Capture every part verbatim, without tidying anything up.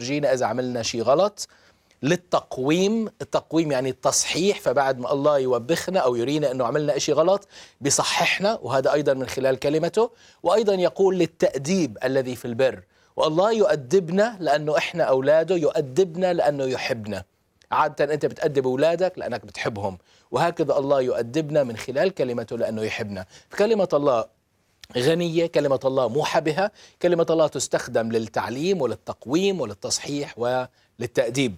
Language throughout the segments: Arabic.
بيفرجينا إذا عملنا شيء غلط، للتقويم. التقويم يعني التصحيح، فبعد ما الله يوبخنا أو يرينا أنه عملنا شيء غلط بيصححنا، وهذا أيضا من خلال كلمته. وأيضا يقول للتأديب الذي في البر، والله يؤدبنا لأنه إحنا أولاده، يؤدبنا لأنه يحبنا. عادة أنت بتأدب أولادك لأنك بتحبهم، وهكذا الله يؤدبنا من خلال كلمته لأنه يحبنا. فكلمة الله غنية، كلمة الله موحى بها، كلمة الله تستخدم للتعليم وللتقويم وللتصحيح وللتأديب.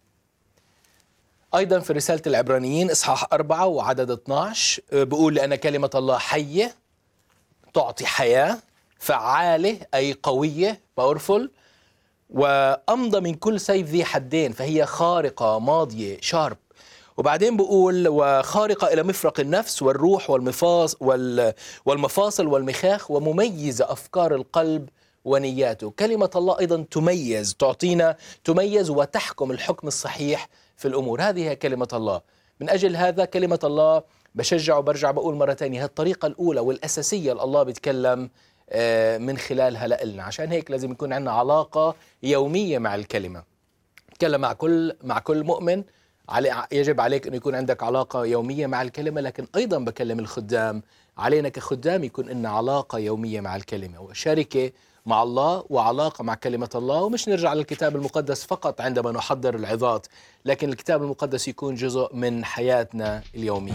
أيضا في رسالة العبرانيين إصحاح أربعة وعدد اثناشر بيقول لأن كلمة الله حية تعطي حياة، فعالة أي قوية powerful، وأمضى من كل سيف ذي حدين، فهي خارقة ماضية شارب. وبعدين بقول وخارقة إلى مفرق النفس والروح والمفاصل والمفاصل والمخاخ، ومميزة أفكار القلب ونياته. كلمة الله أيضا تميز، تعطينا تميز وتحكم الحكم الصحيح في الأمور. هذه هي كلمة الله. من أجل هذا كلمة الله بشجع وبرجع بقول مرة تانية، هي الطريقة الأولى والأساسية اللي الله بيتكلم من خلالها لنا. عشان هيك لازم يكون عندنا علاقة يومية مع الكلمة. تكلم مع كل مع كل مؤمن، يجب عليك أن يكون عندك علاقة يومية مع الكلمة، لكن أيضا بكلم الخدام، علينا كخدام يكون لنا علاقة يومية مع الكلمة، وشركة مع الله وعلاقة مع كلمة الله. ومش نرجع للكتاب المقدس فقط عندما نحضر العظات، لكن الكتاب المقدس يكون جزء من حياتنا اليومية.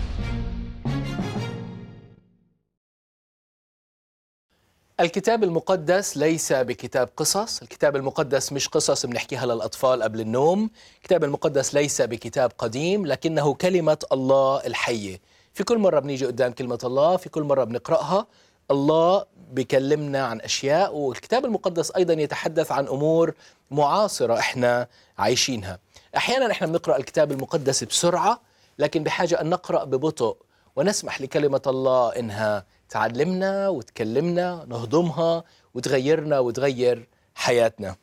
الكتاب المقدس ليس بكتاب قصص، الكتاب المقدس مش قصص بنحكيها للأطفال قبل النوم، الكتاب المقدس ليس بكتاب قديم، لكنه كلمة الله الحية. في كل مرة بنيجي قدام كلمة الله، في كل مرة بنقرأها، الله بيكلمنا عن أشياء، والكتاب المقدس أيضا يتحدث عن أمور معاصرة إحنا عايشينها. أحيانا إحنا بنقرأ الكتاب المقدس بسرعة، لكن بحاجة أن نقرأ ببطء ونسمح لكلمة الله إنها تعلمنا وتكلمنا، نهضمها وتغيرنا وتغير حياتنا.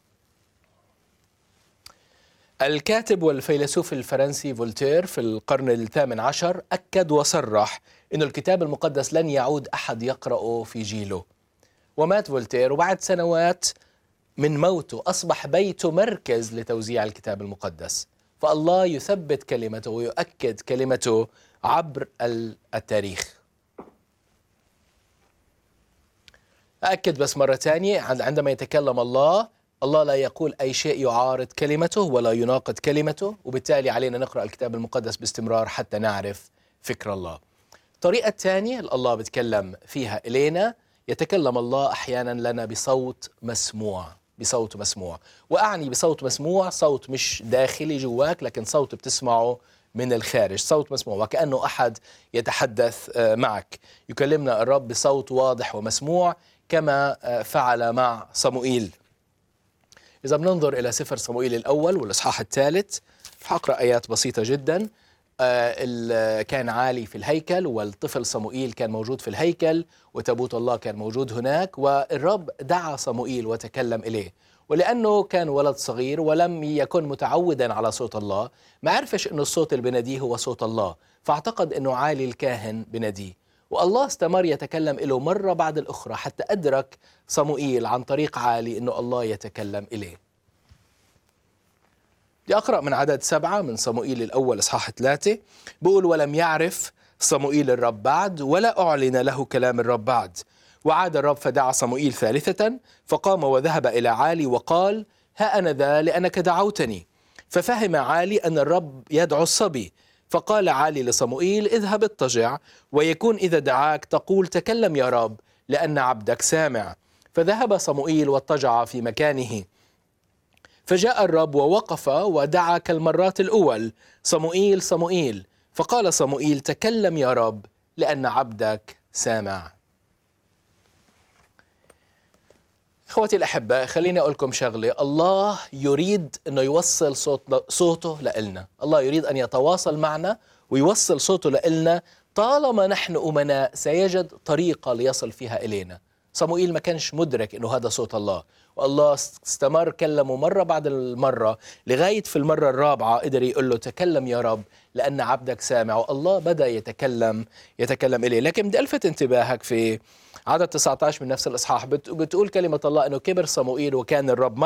الكاتب والفيلسوف الفرنسي فولتير في القرن الثامن عشر أكد وصرح إنه الكتاب المقدس لن يعود أحد يقرأه في جيله. ومات فولتير، وبعد سنوات من موته أصبح بيته مركز لتوزيع الكتاب المقدس. فالله يثبت كلمته ويؤكد كلمته عبر التاريخ. أأكد بس مرة تانية، عندما يتكلم الله، الله لا يقول أي شيء يعارض كلمته ولا يناقض كلمته، وبالتالي علينا نقرأ الكتاب المقدس باستمرار حتى نعرف فكر الله. الطريقة الثانية اللي الله بيتكلم فيها إلينا، يتكلم الله أحيانا لنا بصوت مسموع، بصوت مسموع. وأعني بصوت مسموع صوت مش داخلي جواك، لكن صوت بتسمعه من الخارج، صوت مسموع وكأنه أحد يتحدث معك. يكلمنا الرب بصوت واضح ومسموع كما فعل مع صموئيل. إذا بننظر إلى سفر صموئيل الأول والإصحاح الثالث، حقرأ آيات بسيطة جدا. كان عالي في الهيكل، والطفل صموئيل كان موجود في الهيكل، وتابوت الله كان موجود هناك، والرب دعا صموئيل وتكلم إليه. ولأنه كان ولد صغير ولم يكن متعودا على صوت الله، ما عرفش أنه الصوت اللي بناديه هو صوت الله، فاعتقد أنه عالي الكاهن بناديه. والله استمر يتكلم إله مرة بعد الأخرى حتى أدرك صموئيل عن طريق عالي أنه الله يتكلم إليه. بدي أقرأ من عدد سبعة من صموئيل الأول إصحاح ثلاثة. بقول ولم يعرف صموئيل الرب بعد، ولا أعلن له كلام الرب بعد. وعاد الرب فدعا صموئيل ثالثة، فقام وذهب إلى عالي وقال ها أنا ذا لأنك دعوتني. ففهم عالي أن الرب يدعو الصبي، فقال عالي لصموئيل اذهب اضطجع، ويكون إذا دعاك تقول تكلم يا رب لأن عبدك سامع. فذهب صموئيل واضطجع في مكانه. فجاء الرب ووقف ودعا كالمرات الأول صموئيل صموئيل، فقال صموئيل تكلم يا رب لأن عبدك سامع. اخوتي الأحباء، خليني أقول لكم شغلة. الله يريد أنه يوصل صوت صوته لإلنا، الله يريد أن يتواصل معنا ويوصل صوته لإلنا. طالما نحن أمناء سيجد طريقة ليصل فيها إلينا. صموئيل ما كانش مدرك أنه هذا صوت الله، والله استمر كلمه مرة بعد المرة لغاية في المرة الرابعة قدر يقول له تكلم يا رب لأن عبدك سامع. والله بدأ يتكلم يتكلم إليه. لكن بدي ألفت انتباهك في عدد تسعة عشر من نفس الإصحاح، بتقول كلمة الله أنه كبر صموئيل وكان الرب